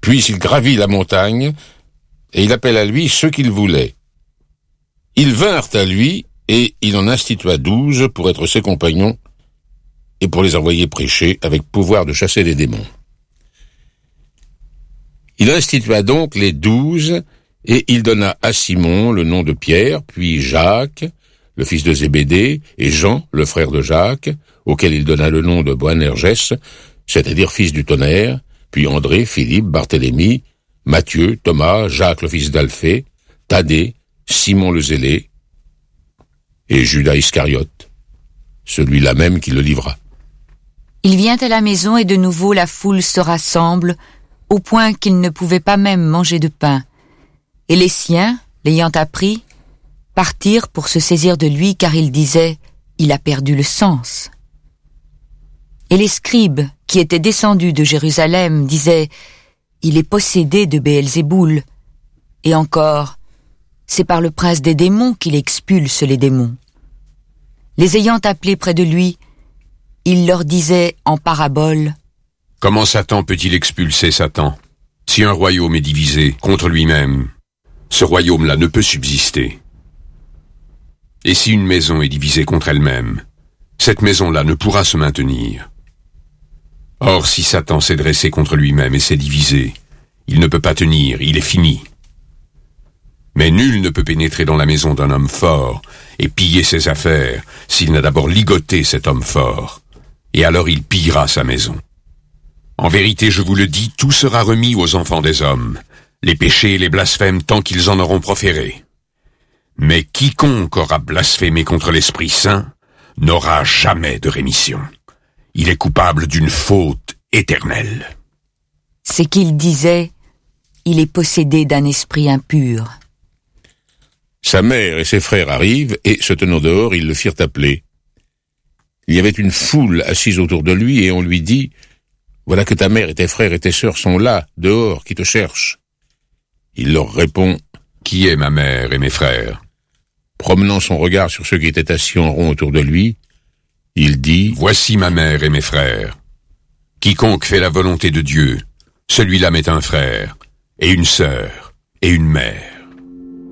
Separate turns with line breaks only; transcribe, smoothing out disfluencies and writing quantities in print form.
Puis il gravit la montagne, et il appelle à lui ceux qu'il voulait. Ils vinrent à lui, et il en institua 12 pour être ses compagnons, et pour les envoyer prêcher avec pouvoir de chasser les démons. Il institua donc les 12, et il donna à Simon le nom de Pierre, puis Jacques, le fils de Zébédée, et Jean, le frère de Jacques, auquel il donna le nom de Boanerges, c'est-à-dire fils du tonnerre, puis André, Philippe, Barthélemy, Matthieu, Thomas, Jacques le fils d'Alphée, Thaddée, Simon le Zélé, et Judas Iscariote, celui-là même qui le livra.
Il vient à la maison et de nouveau la foule se rassemble, au point qu'il ne pouvait pas même manger de pain. Et les siens, l'ayant appris, partirent pour se saisir de lui, car ils disaient « Il a perdu le sens ». Et les scribes, qui étaient descendus de Jérusalem, disaient « Il est possédé de Béelzéboul ». Et encore « C'est par le prince des démons qu'il expulse les démons ». Les ayant appelés près de lui, il leur disait en parabole «
Comment Satan peut-il expulser Satan? Si un royaume est divisé contre lui-même, ce royaume-là ne peut subsister. Et si une maison est divisée contre elle-même, cette maison-là ne pourra se maintenir. Or, si Satan s'est dressé contre lui-même et s'est divisé, il ne peut pas tenir, il est fini. Mais nul ne peut pénétrer dans la maison d'un homme fort et piller ses affaires s'il n'a d'abord ligoté cet homme fort, et alors il pillera sa maison. En vérité, je vous le dis, tout sera remis aux enfants des hommes, les péchés et les blasphèmes tant qu'ils en auront proféré. Mais quiconque aura blasphémé contre l'Esprit Saint n'aura jamais de rémission. Il est coupable d'une faute éternelle. »
C'est qu'il disait « Il est possédé d'un esprit impur ».
Sa mère et ses frères arrivent, et se tenant dehors, ils le firent appeler. Il y avait une foule assise autour de lui, et on lui dit « Voilà que ta mère et tes frères et tes sœurs sont là, dehors, qui te cherchent. » Il leur répond
« Qui est ma mère et mes frères ?»
Promenant son regard sur ceux qui étaient assis en rond autour de lui, il dit «
Voici ma mère et mes frères. Quiconque fait la volonté de Dieu, celui-là m'est un frère, et une sœur, et une mère. »